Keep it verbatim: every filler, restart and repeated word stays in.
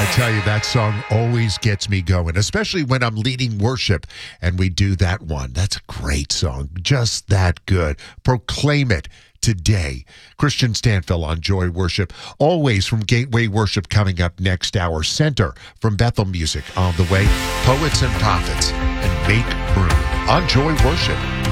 I tell you, that song always gets me going, especially when I'm leading worship and we do that one. That's a great song, just that good. Proclaim it today. Christian Stanfill on Joy Worship, always from Gateway Worship, coming up next hour. Center from Bethel Music on the way. Poets and Prophets and Make Room on Joy Worship.